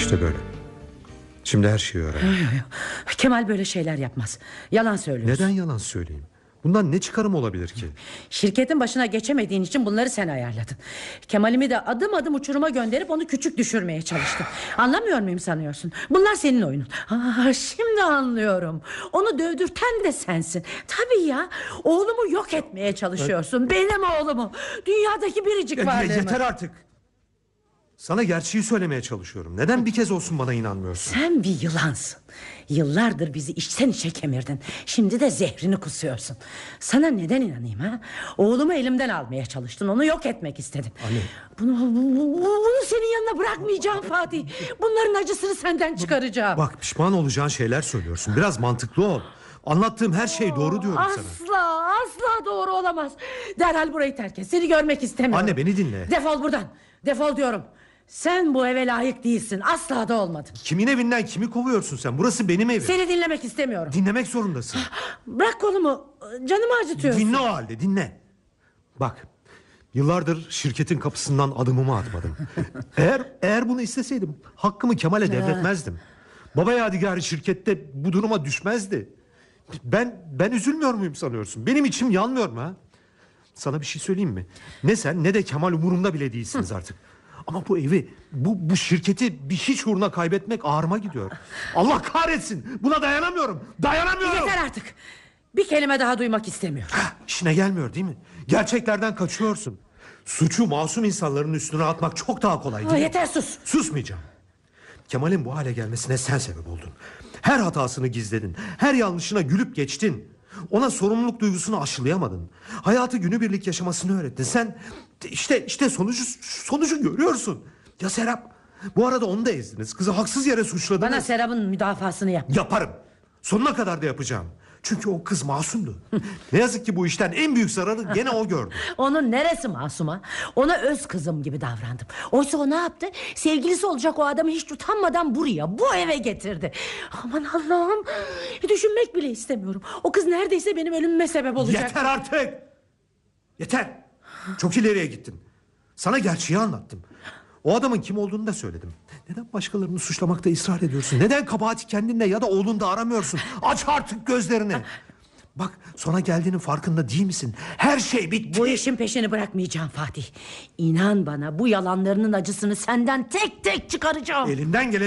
İşte böyle. Şimdi her şeyi öğrendim. Kemal böyle şeyler yapmaz. Yalan söylüyorsun. Neden yalan söyleyeyim? Bundan ne çıkarım olabilir ki? Şirketin başına geçemediğin için bunları sen ayarladın. Kemal'imi de adım adım uçuruma gönderip onu küçük düşürmeye çalıştın. Anlamıyor muyum sanıyorsun? Bunlar senin oyunun. Şimdi anlıyorum. Onu dövdürten de sensin. Tabii ya. Oğlumu yok etmeye çalışıyorsun. Benim oğlumu. Dünyadaki biricik varlığımı. Yeter artık. Sana gerçeği söylemeye çalışıyorum. Neden bir kez olsun bana inanmıyorsun? Sen bir yılansın. Yıllardır bizi içten içe kemirdin. Şimdi de zehrini kusuyorsun. Sana neden inanayım ha? Oğlumu elimden almaya çalıştın. Onu yok etmek istedin. Anne. Bunu senin yanına bırakmayacağım Fatih. Bunların acısını senden çıkaracağım. Bak, pişman olacağın şeyler söylüyorsun. Biraz mantıklı ol. Anlattığım her şey doğru diyorum sana. Asla doğru olamaz. Derhal burayı terk et. Seni görmek istemiyorum. Anne, beni dinle. Defol buradan. Defol diyorum. Sen bu eve layık değilsin. Asla da olmadın. Kimin evinden kimi kovuyorsun sen? Burası benim evim. Seni dinlemek istemiyorum. Dinlemek zorundasın. Bırak kolumu. Canımı acıtıyorsun. Dinle o halde, dinle. Bak, yıllardır şirketin kapısından adımımı atmadım. Eğer bunu isteseydim hakkımı Kemal'e devretmezdim. Baba Yadigarı şirkette bu duruma düşmezdi. Ben üzülmüyor muyum sanıyorsun? Benim içim yanmıyor mu ha? Sana bir şey söyleyeyim mi? Ne sen ne de Kemal umurumda bile değilsiniz artık. Ama bu evi, bu şirketi bir hiç uğruna kaybetmek ağrıma gidiyor. Allah kahretsin. Buna dayanamıyorum. Dayanamıyorum. Yeter artık. Bir kelime daha duymak istemiyorum. İşine gelmiyor değil mi? Gerçeklerden kaçıyorsun. Suçu masum insanların üstüne atmak çok daha kolay değil mi? Yeter, sus. Susmayacağım. Kemal'in bu hale gelmesine sen sebep oldun. Her hatasını gizledin. Her yanlışına gülüp geçtin. Ona sorumluluk duygusunu aşılayamadın. Hayatı günübirlik yaşamasını öğrettin. Sen işte sonucu görüyorsun. Ya Serap? Bu arada onu da ezdiniz. Kızı haksız yere suçladınız. Bana Serap'ın müdafasını yap. Yaparım. Sonuna kadar da yapacağım. Çünkü o kız masumdu. Ne yazık ki bu işten en büyük zararı gene o gördü. Onun neresi masuma? Ona öz kızım gibi davrandım. Oysa o ne yaptı? Sevgilisi olacak o adamı hiç utanmadan buraya, bu eve getirdi. Aman Allah'ım. Düşünmek bile istemiyorum. O kız neredeyse benim ölümüme sebep olacak. Yeter artık. Yeter. Çok ileriye gittin. Sana gerçeği anlattım. O adamın kim olduğunu da söyledim. Neden başkalarını suçlamakta ısrar ediyorsun? Neden kabahati kendinde ya da oğlunda aramıyorsun? Aç artık gözlerini. Bak, sona geldiğinin farkında değil misin? Her şey bitti. Bu işin peşini bırakmayacağım Fatih. İnan bana, bu yalanlarının acısını senden tek tek çıkaracağım. Elinden gelen